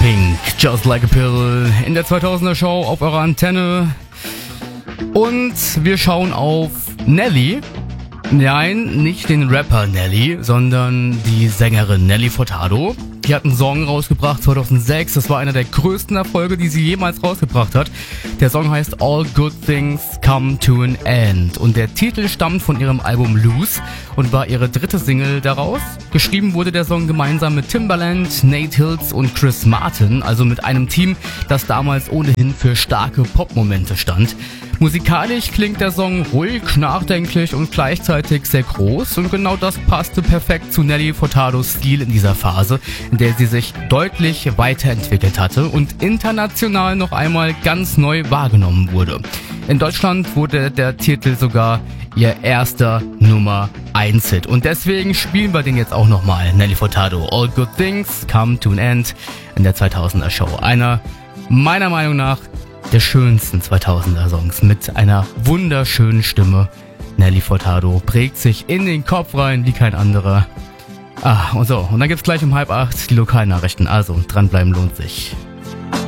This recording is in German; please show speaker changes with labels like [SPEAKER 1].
[SPEAKER 1] Pink, Just Like a Pill in der 2000er Show auf eurer Antenne. Und wir schauen auf Nelly. Nein, nicht den Rapper Nelly, sondern die Sängerin Nelly Furtado. Die hat einen Song rausgebracht 2006. Das war einer der größten Erfolge, die sie jemals rausgebracht hat. Der Song heißt All Good Things Come to an End. Und der Titel stammt von ihrem Album Loose und war ihre dritte Single daraus. Geschrieben wurde der Song gemeinsam mit Timbaland, Nate Hills und Chris Martin. Also mit einem Team, das damals ohnehin für starke Popmomente stand. Musikalisch klingt der Song ruhig, nachdenklich und gleichzeitig sehr groß. Und genau das passte perfekt zu Nelly Furtados Stil in dieser Phase, in der sie sich deutlich weiterentwickelt hatte und international noch einmal ganz neu wahrgenommen wurde. In Deutschland wurde der Titel sogar ihr erster Nummer 1 Hit. Und deswegen spielen wir den jetzt auch nochmal. Nelly Furtado, All Good Things Come to an End in der 2000er Show. Einer, meiner Meinung nach, der schönsten 2000er Songs mit einer wunderschönen Stimme. Nelly Furtado prägt sich in den Kopf rein wie kein anderer. Und dann gibt's gleich um 7:30 die Lokalnachrichten. Also dranbleiben lohnt sich.